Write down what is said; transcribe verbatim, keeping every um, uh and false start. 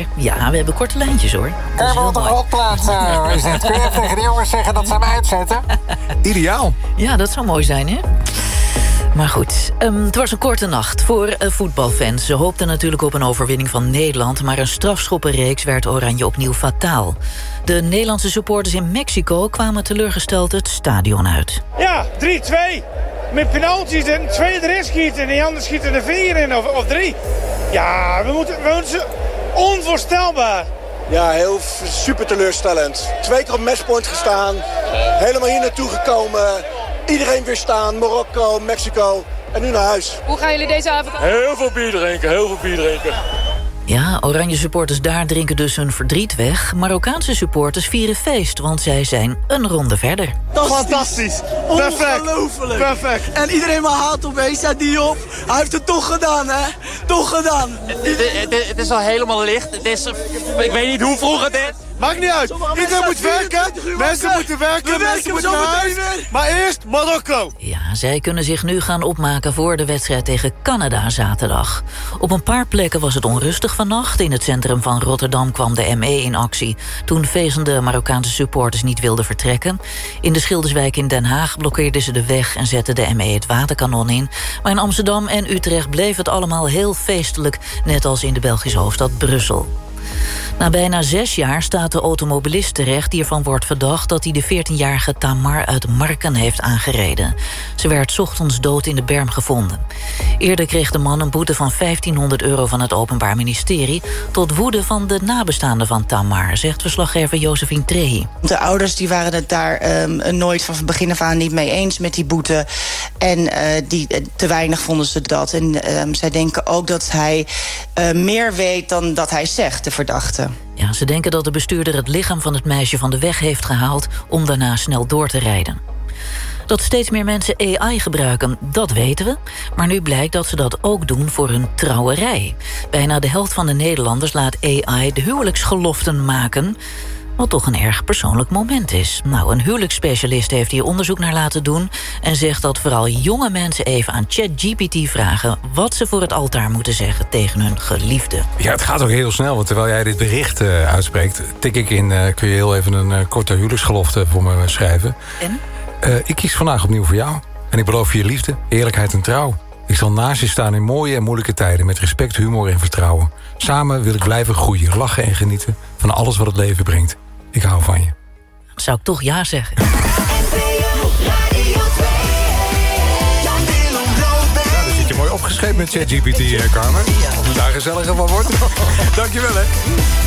zover. Ja, we hebben korte lijntjes, hoor. Kun je me op de rotplaats uh, is het? Kun je tegen de jongens zeggen dat ze hem uitzetten? Ideaal. Ja, dat zou mooi zijn, hè? Maar goed, um, het was een korte nacht voor uh, voetbalfans. Ze hoopten natuurlijk op een overwinning van Nederland, maar een strafschoppenreeks werd Oranje opnieuw fataal. De Nederlandse supporters in Mexico kwamen teleurgesteld het stadion uit. Ja, drie twee. Met penalties en twee erin schieten en die anderen schieten er vier in of, of drie. Ja, we moeten, we moeten... Onvoorstelbaar. Ja, heel super teleurstellend. Twee keer op matchpoint gestaan. Helemaal hier naartoe gekomen. Iedereen weer staan. Marokko, Mexico. En nu naar huis. Hoe gaan jullie deze avond aan? Heel veel bier drinken, heel veel bier drinken. Ja, Oranje supporters daar drinken dus hun verdriet weg. Marokkaanse supporters vieren feest, want zij zijn een ronde verder. Fantastisch. Perfect. Ongelooflijk. Perfect. En iedereen maar haat op Esa Diop. Hij heeft het toch gedaan, hè? Toch gedaan. Het, het, het is al helemaal licht. Het is, ik weet niet hoe vroeg het is. Maakt niet uit. Iedereen moet werken. Mensen moeten werken. Mensen moeten naar huis. Maar eerst Marokko. Ja, zij kunnen zich nu gaan opmaken voor de wedstrijd tegen Canada zaterdag. Op een paar plekken was het onrustig vannacht. In het centrum van Rotterdam kwam de M E in actie toen vezende Marokkaanse supporters niet wilden vertrekken. In de Schilderswijk in Den Haag blokkeerden ze de weg en zetten de M E het waterkanon in. Maar in Amsterdam en Utrecht bleef het allemaal heel feestelijk, net als in de Belgische hoofdstad Brussel. Na bijna zes jaar staat de automobilist terecht die ervan wordt verdacht dat hij de veertienjarige Tamar uit Marken heeft aangereden. Ze werd 's ochtends dood in de berm gevonden. Eerder kreeg de man een boete van vijftienhonderd euro van het Openbaar Ministerie, tot woede van de nabestaanden van Tamar, zegt verslaggever Josephine Trehi. De ouders die waren het daar um, nooit van begin af aan niet mee eens met die boete. En uh, die, te weinig vonden ze dat. En um, zij denken ook dat hij uh, meer weet dan dat hij zegt, de verdachte. Ja, ze denken dat de bestuurder het lichaam van het meisje van de weg heeft gehaald om daarna snel door te rijden. Dat steeds meer mensen A I gebruiken, dat weten we. Maar nu blijkt dat ze dat ook doen voor hun trouwerij. Bijna de helft van de Nederlanders laat A I de huwelijksgeloften maken, wat toch een erg persoonlijk moment is. Nou, een huwelijksspecialist heeft hier onderzoek naar laten doen en zegt dat vooral jonge mensen even aan ChatGPT vragen wat ze voor het altaar moeten zeggen tegen hun geliefde. Ja, het gaat ook heel snel, want terwijl jij dit bericht uh, uitspreekt, tik ik in, uh, kun je heel even een uh, korte huwelijksgelofte voor me schrijven. En? Uh, ik kies vandaag opnieuw voor jou. En ik beloof je liefde, eerlijkheid en trouw. Ik zal naast je staan in mooie en moeilijke tijden, met respect, humor en vertrouwen. Samen wil ik blijven groeien, lachen en genieten van alles wat het leven brengt. Ik hou van je. Dan zou ik toch ja zeggen. Nou, dan zit je mooi opgeschreven met ChatGPT, Carmen. Of het daar gezelliger van wordt. Dankjewel, hè.